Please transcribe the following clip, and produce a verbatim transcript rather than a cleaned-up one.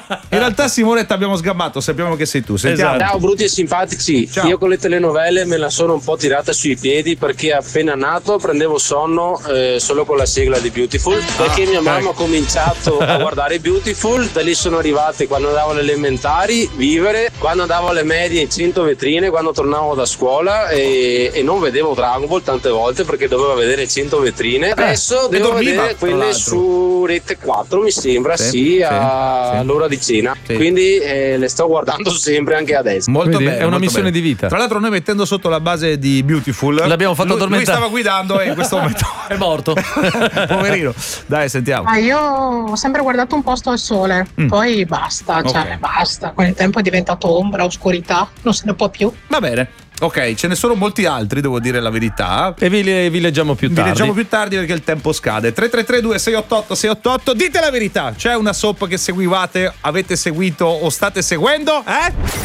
In realtà Simone ti abbiamo sgammato, sappiamo che sei tu. Sentiamo. Ciao brutti e simpatici. Ciao. Io con le telenovele me la sono un po' tirata sui piedi perché appena nato prendevo sonno eh, solo con la sigla di Beautiful, perché mia mamma ha cominciato a guardare Beautiful, da lì sono arrivate quando andavo alle elementari, Vivere, quando andavo alle medie cento vetrine, quando tornavo da scuola e, e non vedevo Dragon Ball tante volte perché dovevo vedere cento vetrine. Adesso devo dormiva, vedere quelle su Rete quattro mi sembra, Sì, sì, sì, a- sì. all'ora di cena, Sì. quindi eh, le sto guardando sempre anche adesso. Molto Vedi, bene, è una molto missione bene. di vita. Tra l'altro noi mettendo sotto la base di Beautiful L'abbiamo fatto lui, lui addormentare. stava guidando e in questo momento È morto. poverino. Dai, sentiamo. Ma io ho sempre guardato un posto al sole, Mm. poi basta, cioè Ok. basta. Con il tempo è diventato ombra, oscurità, non se ne può più. Va bene. Ok, ce ne sono molti altri, devo dire la verità. E vi, vi leggiamo più Vi tardi. leggiamo più tardi perché il tempo scade. tre tre tre due sei otto otto sei otto otto. Dite la verità, c'è una soap che seguivate, avete seguito o state seguendo? Eh?